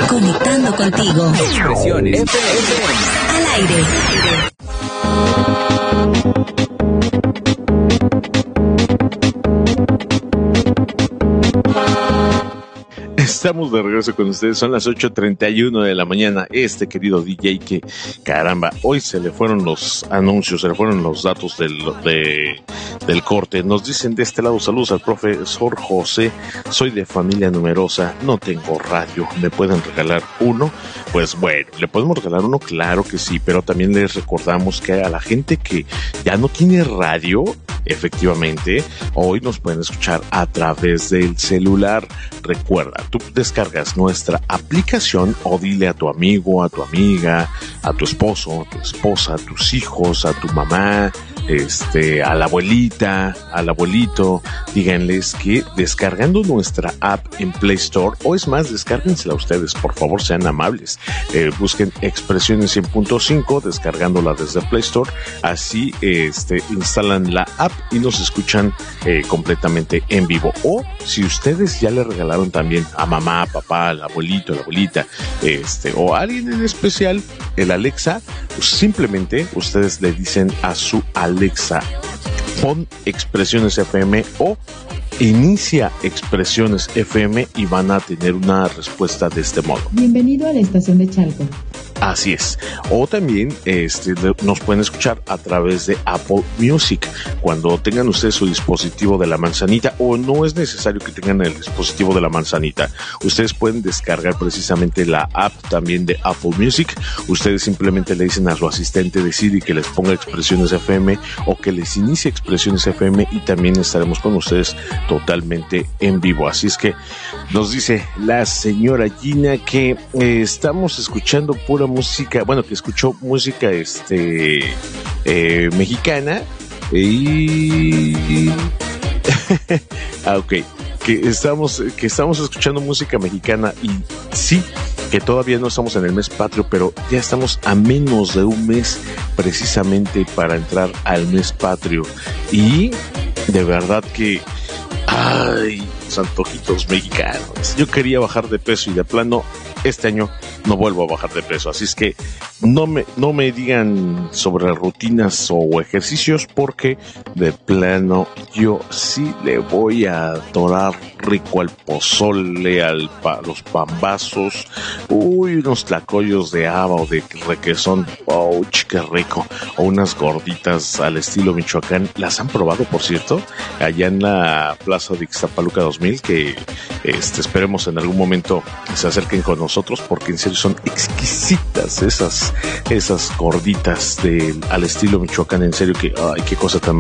Conectando contigo. Expresiones FM. Al aire. Estamos de regreso con ustedes, son las 8:31 de la mañana. Querido DJ que, caramba, hoy se le fueron los anuncios, se le fueron los datos del corte. Nos dicen de este lado, saludos al profesor José, soy de familia numerosa, no tengo radio, ¿me pueden regalar uno? Pues bueno, le podemos regalar uno, claro que sí, pero también les recordamos que a la gente que ya no tiene radio, efectivamente, hoy nos pueden escuchar a través del celular. Recuerda, tú descargas nuestra aplicación o dile a tu amigo, a tu amiga, a tu esposo, a tu esposa, a tus hijos, a tu mamá, a la abuelita, al abuelito, díganles que descargando nuestra app en Play Store, o es más, descárguensela ustedes, por favor, sean amables, busquen Expresiones 100.5, descargándola desde Play Store, así instalan la app y nos escuchan completamente en vivo. O si ustedes ya le regalaron también a mamá, papá, al abuelito, a la abuelita, o a alguien en especial, el Alexa, pues simplemente ustedes le dicen a su Alexa, pon Expresiones FM o inicia Expresiones FM y van a tener una respuesta de este modo. Bienvenido a la estación de Chalco. Así es. O también nos pueden escuchar a través de Apple Music. Cuando tengan ustedes su dispositivo de la manzanita, o no es necesario que tengan el dispositivo de la manzanita, ustedes pueden descargar precisamente la app también de Apple Music. Ustedes simplemente le dicen a su asistente de Siri que les ponga Expresiones FM o que les inicie Expresiones FM y también estaremos con ustedes totalmente en vivo. Así es que nos dice la señora Gina que estamos escuchando pura música, bueno, que escuchó música mexicana y ok, que estamos escuchando música mexicana y sí, que todavía no estamos en el mes patrio, pero ya estamos a menos de un mes precisamente para entrar al mes patrio y de verdad que los antojitos mexicanos. Yo quería bajar de peso y de plano este año no vuelvo a bajar de peso, así es que no me digan sobre rutinas o ejercicios porque de plano yo sí le voy a atorar rico al pozole, los pambazos, unos tlacoyos de haba o de requesón, qué rico, o unas gorditas al estilo Michoacán. ¿Las han probado, por cierto? Allá en la plaza de Ixtapaluca 2000, que esperemos en algún momento se acerquen con nosotros porque en serio son exquisitas esas gorditas al estilo Michoacán, en serio que, qué cosa tan